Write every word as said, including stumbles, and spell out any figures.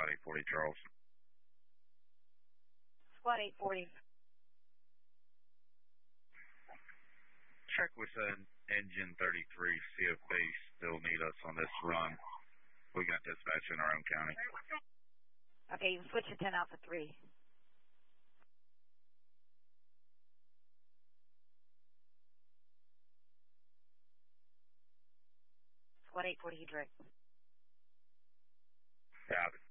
Squad eight forty, Charles. Squad eight forty. Check with uh, engine thirty-three, see if they still need us on this run. We got dispatch in our own county. Okay, you can switch to ten Alpha three. Squad eight forty, Hedrick. Got it.